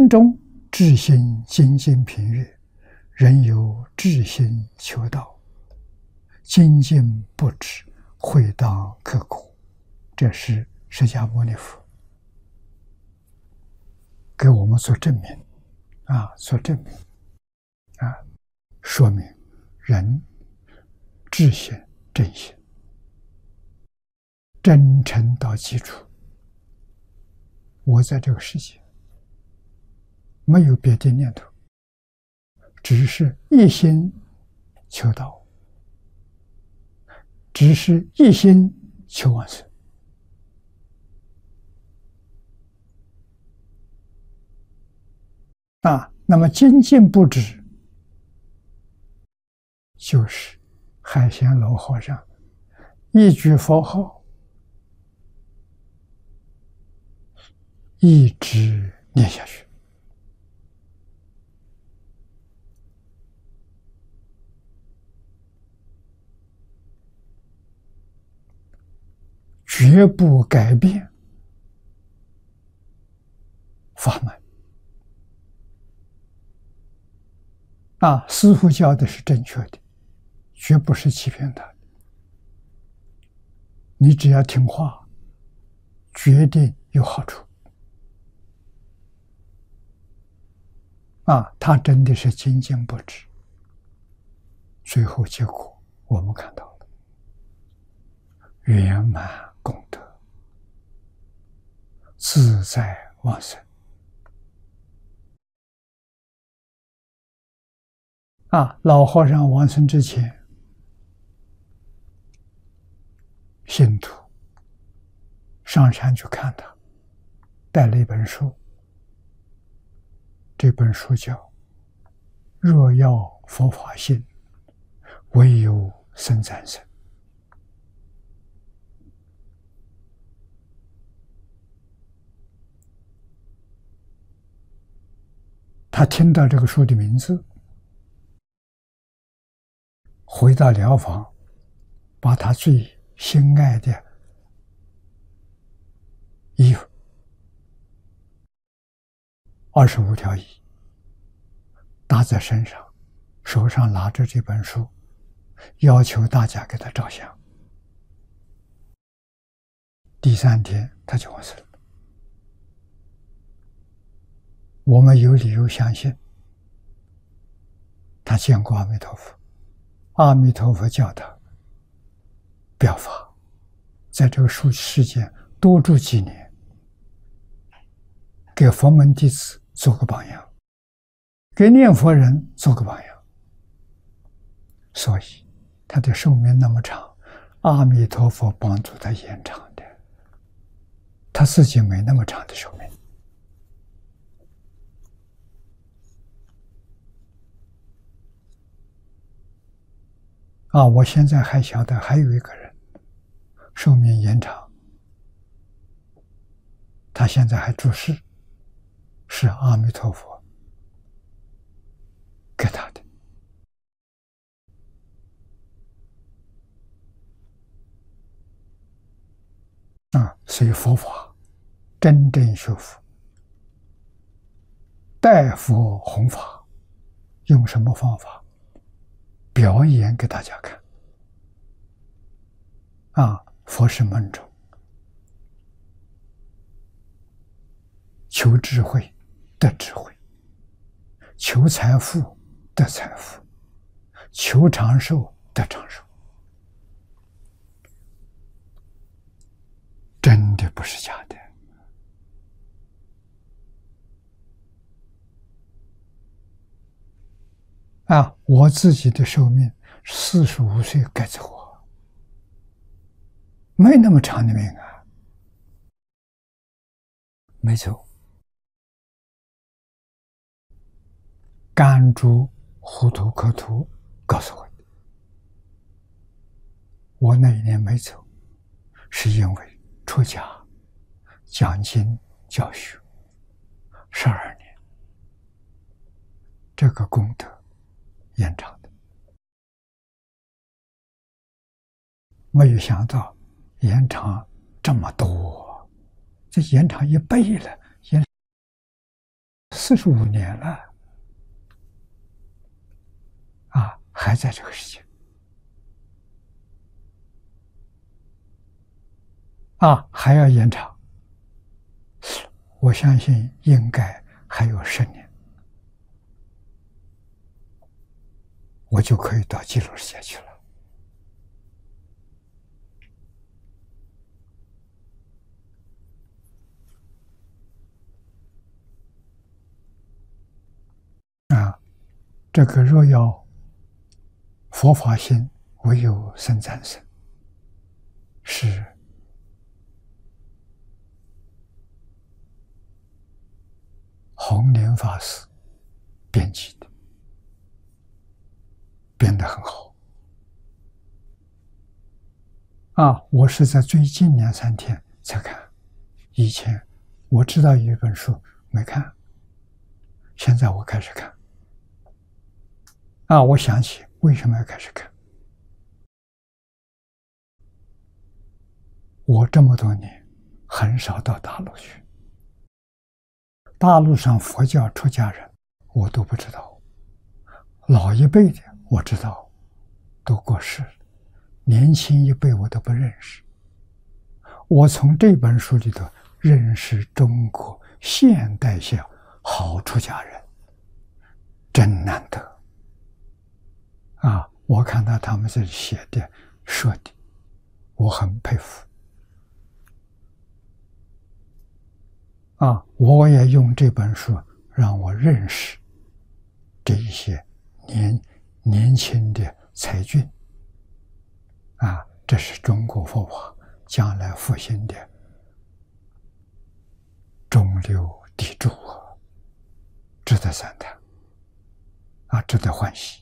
心中至心精进频悦，人有至心求道，精进不止，会当刻苦。这是释迦牟尼佛给我们做证明做证明说明人至心真心真诚到基础。我在这个世界没有别的念头，只是一心求道，只是一心求往生。那么精进不止，就是海贤楼和尚一句佛号一直念下去，绝不改变法门。师父教的是正确的，绝不是欺骗他。你只要听话，决定有好处。他真的是精进不止，最后结果我们看到了圆满功德，自在往生。老和尚往生之前，信徒上山去看他，带了一本书，这本书叫《若要佛法信，唯有僧赞僧》。他听到这个书的名字，回到疗房，把他最心爱的衣服25条衣搭在身上，手上拿着这本书，要求大家给他照相。第3天他就往生了。我们有理由相信他见过阿弥陀佛，阿弥陀佛叫他表法，在这个世间多住几年，给佛门弟子做个榜样，给念佛人做个榜样。所以他的寿命那么长，阿弥陀佛帮助他延长的，他自己没那么长的寿命。我现在还晓得还有一个人寿命延长，他现在还住世，是阿弥陀佛给他的。所以佛法真正学佛，代佛弘法，用什么方法？表演给大家看。佛是门中求智慧得智慧，求财富得财富，求长寿得长寿。真的不是假的。我自己的寿命45岁该走没那么长的命没走。甘珠糊涂可图告诉我的，我那一年没走，是因为出家讲经教学12年，这个功德延长的。没有想到延长这么多，这延长1倍了，延 45年了，还在这个世界，还要延长，我相信应该还有10年，我就可以到极乐世界去了。这个若要佛法心，唯有僧赞僧，是弘莲法师编辑的，编得很好。我是在最近2、3天才看，以前我知道有一本书没看，现在我开始看。我想起为什么要开始看。我这么多年很少到大陆去，大陆上佛教出家人我都不知道，老一辈的我知道，都过世了，年轻一辈我都不认识。我从这本书里头认识中国现代性好出家人，真难得。我看到他们这里写的说的，我很佩服。我也用这本书让我认识这一些年轻的才俊。这是中国佛法将来复兴的中流砥柱，值得赞叹，值得欢喜。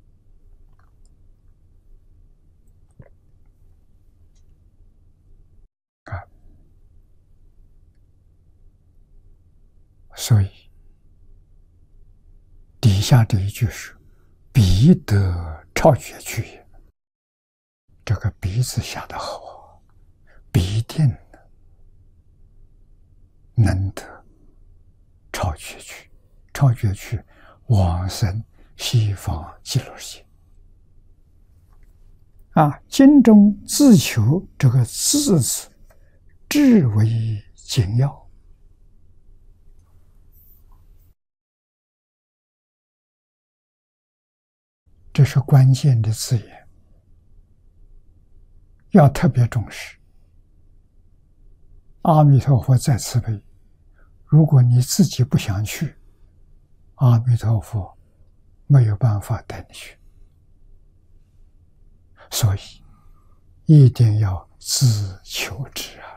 所以底下这一句是彼得超绝去也，这个彼字下得好，必定能得超绝去，超绝去往生西方极乐世界。经中自求这个自字至为紧要。这是关键的字眼，要特别重视。阿弥陀佛再慈悲，如果你自己不想去，阿弥陀佛没有办法带你去，所以一定要自求之。